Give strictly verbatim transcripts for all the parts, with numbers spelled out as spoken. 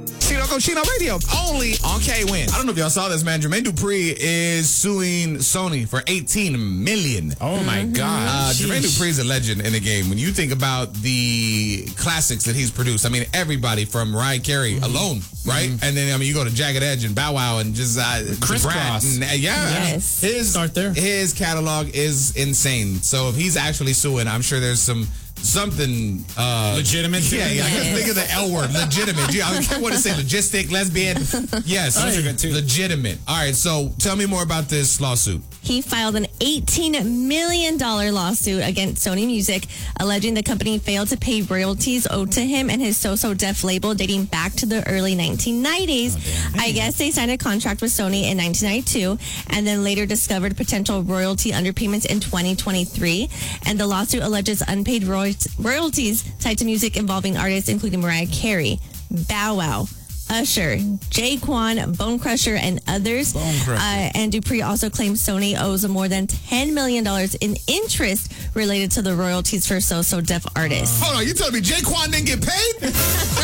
Chino Cochino Radio, only on K-Win. I don't know if y'all saw this, man. Jermaine Dupri is suing Sony for eighteen million dollars. Oh, my God. Uh, Jermaine Dupri is a legend in the game. When you think about the classics that he's produced, I mean, everybody from Mariah Carey mm-hmm. alone, right? Mm-hmm. And then, I mean, you go to Jagged Edge and Bow Wow and just uh, Criss Cross. And, uh, yeah. Yes. His, Start there. His catalog is insane. So if he's actually suing, I'm sure there's some... Something uh, legitimate. Yeah, yeah. I can think of the L word, legitimate. Yeah, I want to say logistic, lesbian. Yes, those are good too. Legitimate. All right, so tell me more about this lawsuit. He filed an eighteen million dollars lawsuit against Sony Music, alleging the company failed to pay royalties owed to him and his So So Def label dating back to the early nineteen nineties. Oh, I guess they signed a contract with Sony in nineteen ninety-two and then later discovered potential royalty underpayments in twenty twenty-three. And the lawsuit alleges unpaid royalties royalties tied to music involving artists including Mariah Carey, Bow Wow, Usher, Jaquan, Bone Crusher, and others. Bone Crusher. Uh, and Dupri also claims Sony owes more than ten million dollars in interest related to the royalties for So So Def artists. Uh, hold on, you telling me Jaquan didn't get paid?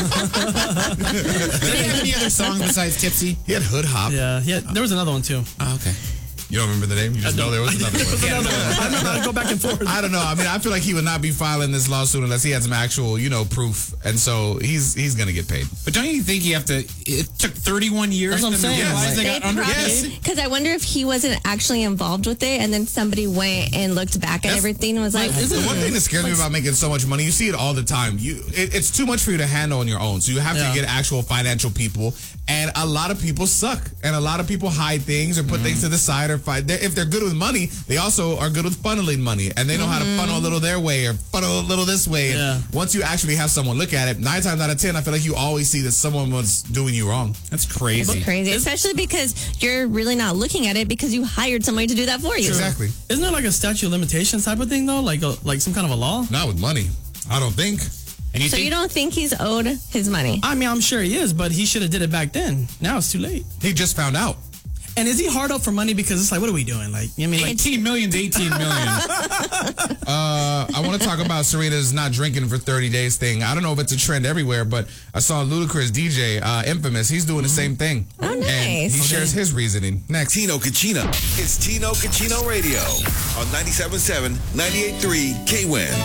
Did he have any other songs besides Tipsy? He had Hood Hop. Yeah, yeah. There was another one too. Oh, okay. You don't remember the name? You just know there was another one. I don't know how to go back and forth. I don't know. I mean, I feel like he would not be filing this lawsuit unless he had some actual, you know, proof. And so he's he's going to get paid. But don't you think you have to... It took thirty-one years That's what I'm to saying. realize they They got underpaid? Yes. Because I wonder if he wasn't actually involved with it and then somebody went and looked back at That's- everything and was like, The one thing that scares me about making so much money, you see it all the time. You, it, it's too much for you to handle on your own. So you have Yeah. to get actual financial people. And a lot of people suck. And a lot of people hide things or put mm-hmm. things to the side or fight. They're, if they're good with money, they also are good with funneling money. And they know mm-hmm. how to funnel a little their way or funnel a little this way. Yeah. And once you actually have someone look at it, nine times out of ten, I feel like you always see that someone was doing you wrong. That's crazy. it's crazy. Especially because you're really not looking at it because you hired somebody to do that for you. Exactly. Isn't there like a statute of limitations type of thing though? Like a, like some kind of a law? Not with money. I don't think. And you So think, you don't think he's owed his money? I mean, I'm sure he is, but he should have did it back then. Now it's too late. He just found out. And is he hard up for money? Because it's like, what are we doing? Like, I mean, like, eighteen million to eighteen million. uh, I want to talk about Serena's not drinking for thirty days thing. I don't know if it's a trend everywhere, but I saw Ludacris D J, uh, Infamous. He's doing the same thing. Oh, And nice. he shares his reasoning. Next. Tino Cochino. It's Tino Cochino Radio on ninety-seven point seven, ninety-eight point three K-W I N.